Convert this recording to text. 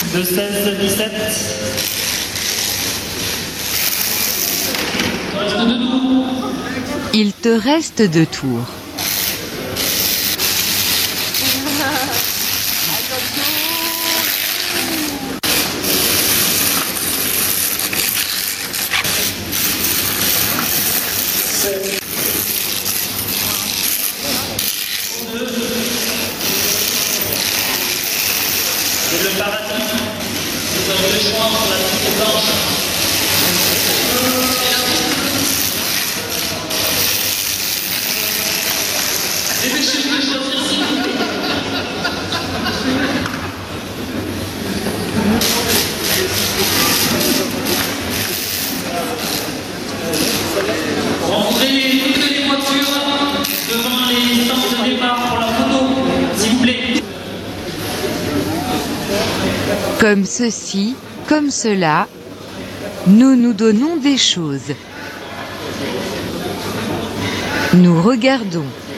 de 16-17. Il te reste 2 tours. C'est le paradis. Vous avez le choix entre la petite blanche. Dépêchez-vous de choisir ici. Rentrez toutes les voitures devant les stands de départ pour la photo, s'il vous plaît. Comme ceci, comme cela, nous nous donnons des choses. Nous regardons.